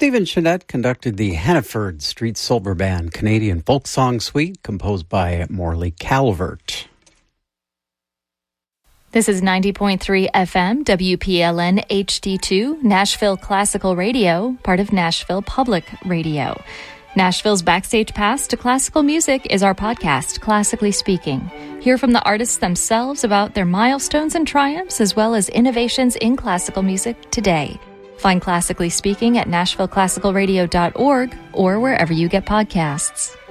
Stephen Chenette conducted the Hannaford Street Silver Band Canadian Folk Song Suite, composed by Morley Calvert. This is 90.3 FM, WPLN HD2, Nashville Classical Radio, part of Nashville Public Radio. Nashville's Backstage Pass to Classical Music is our podcast, Classically Speaking. Hear from the artists themselves about their milestones and triumphs, as well as innovations in classical music today. Find Classically Speaking at NashvilleClassicalRadio.org or wherever you get podcasts.